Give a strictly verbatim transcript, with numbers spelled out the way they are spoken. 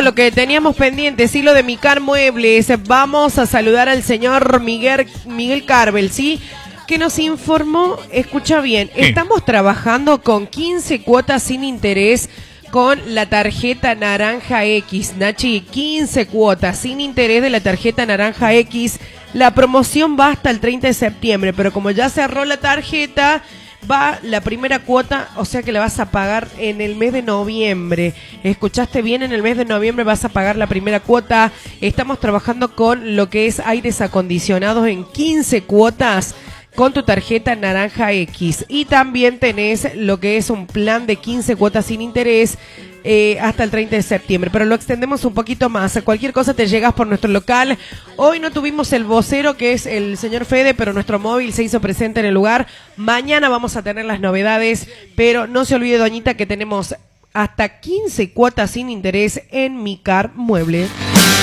lo que teníamos pendiente, sí, lo de Micar Muebles. Vamos a saludar al señor Miguel, Miguel Carvel, ¿sí? Que nos informó, escucha bien, ¿Qué? estamos trabajando con quince cuotas sin interés con la tarjeta Naranja X, Nachi, quince cuotas sin interés de la tarjeta Naranja X. La promoción va hasta el treinta de septiembre, pero como ya cerró la tarjeta, va la primera cuota, o sea que la vas a pagar en el mes de noviembre. ¿Escuchaste bien? En el mes de noviembre vas a pagar la primera cuota. Estamos trabajando con lo que es aires acondicionados en quince cuotas con tu tarjeta Naranja X. Y también tenés lo que es un plan de quince cuotas sin interés eh, hasta el treinta de septiembre. Pero lo extendemos un poquito más. Cualquier cosa te llegas por nuestro local. Hoy no tuvimos el vocero, que es el señor Fede, pero nuestro móvil se hizo presente en el lugar. Mañana vamos a tener las novedades. Pero no se olvide, doñita, que tenemos hasta quince cuotas sin interés en Micar Muebles.